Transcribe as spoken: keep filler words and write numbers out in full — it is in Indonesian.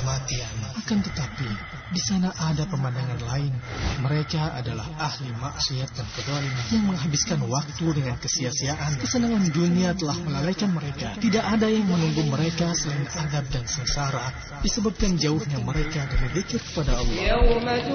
kematian. Akan tetapi, di sana ada pemandangan lain. Mereka adalah ahli maksiat dan kezaliman yang menghabiskan waktu dengan kesia-siaan. Kesenangan dunia telah melalaikan mereka. Tidak ada yang menunggu mereka selain azab dan sengsara disebabkan jauhnya mereka dari zikir kepada Allah.